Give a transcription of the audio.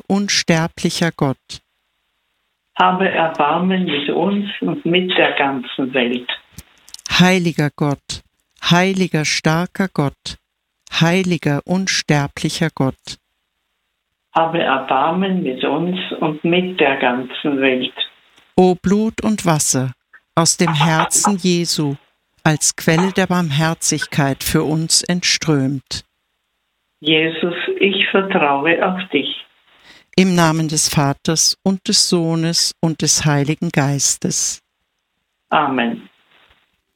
unsterblicher Gott, habe Erbarmen mit uns und mit der ganzen Welt. heiliger Gott, heiliger starker Gott, heiliger unsterblicher Gott, Habe Erbarmen mit uns und mit der ganzen Welt. o Blut und Wasser aus dem Herzen Jesu, als Quelle der Barmherzigkeit für uns entströmt. Jesus, ich vertraue auf dich. Im Namen des Vaters und des Sohnes und des Heiligen Geistes. Amen.